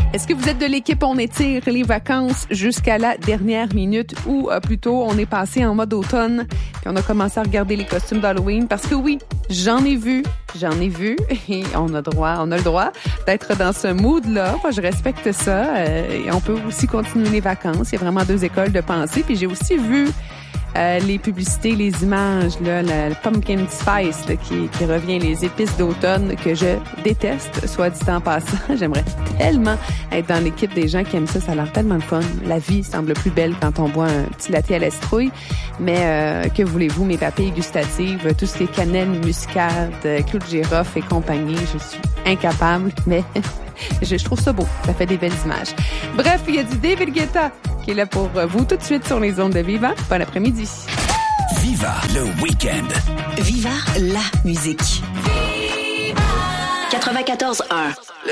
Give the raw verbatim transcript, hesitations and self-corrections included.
Est-ce que vous êtes de l'équipe on étire les vacances jusqu'à la dernière minute ou euh, plutôt on est passé en mode automne puis on a commencé à regarder les costumes d'Halloween? Parce que oui, j'en ai vu, j'en ai vu et on a droit, on a le droit d'être dans ce mood-là. Moi, je respecte ça euh, et on peut aussi continuer les vacances. Il y a vraiment deux écoles de pensée. Puis j'ai aussi vu Euh, les publicités, les images, là, la, la pumpkin spice là, qui, qui revient, les épices d'automne que je déteste, soit dit en passant. J'aimerais tellement être dans l'équipe des gens qui aiment ça. Ça a l'air tellement de fun. La vie semble plus belle quand on boit un petit latte à la citrouille. Mais euh, que voulez-vous, mes papilles gustatives, tout ce qui est cannelle, muscade, clou de girofle et compagnie, je suis incapable, mais je, je trouve ça beau. Ça fait des belles images. Bref, il y a du David Guetta qui est là pour vous tout de suite sur les ondes de Viva. Bon après-midi. Viva le week-end. Viva la musique. Viva quatre-vingt-quatorze un.